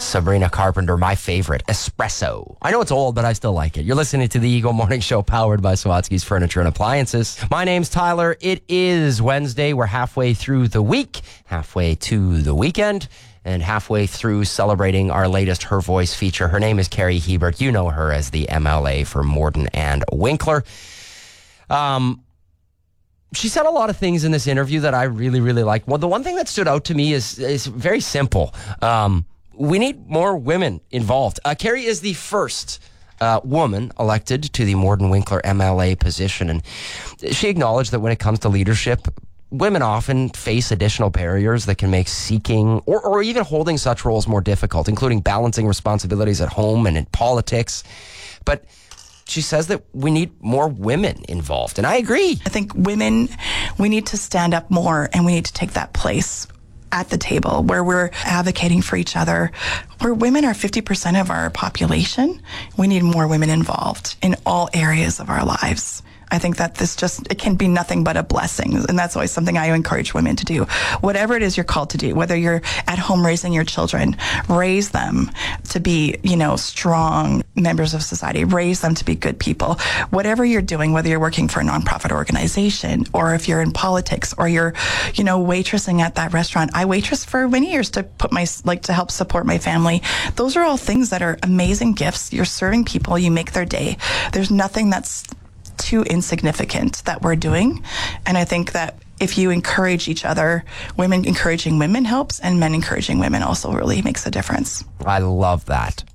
Sabrina Carpenter, my favorite, Espresso. I know it's old, but I still like it. You're listening to the Eagle Morning Show, powered by Sawatsky's Furniture and Appliances. My name's Tyler. It is Wednesday. We're halfway through the week, halfway to the weekend, and halfway through celebrating our latest Her Voice feature. Her name is Carrie Hebert. You know her as the MLA for Morden and Winkler. She said a lot of things in this interview that I really, really like. Well, the one thing that stood out to me is very simple. We need more women involved. Carrie is the first woman elected to the Morden Winkler MLA position, and she acknowledged that when it comes to leadership, women often face additional barriers that can make seeking or even holding such roles more difficult, including balancing responsibilities at home and in politics. But she says that we need more women involved, and I agree. I think women, we need to stand up more, and we need to take that place at the table where we're advocating for each other. Where women are 50% of our population, we need more women involved in all areas of our lives. I think that it can be nothing but a blessing. And that's always something I encourage women to do. Whatever it is you're called to do, whether you're at home raising your children, raise them to be, strong members of society, raise them to be good people. Whatever you're doing, whether you're working for a nonprofit organization or if you're in politics or you're, waitressing at that restaurant. I waitressed for many years to to help support my family. Those are all things that are amazing gifts. You're serving people, you make their day. There's nothing that's too insignificant that we're doing. And I think that if you encourage each other, women encouraging women helps, and men encouraging women also really makes a difference. I love that.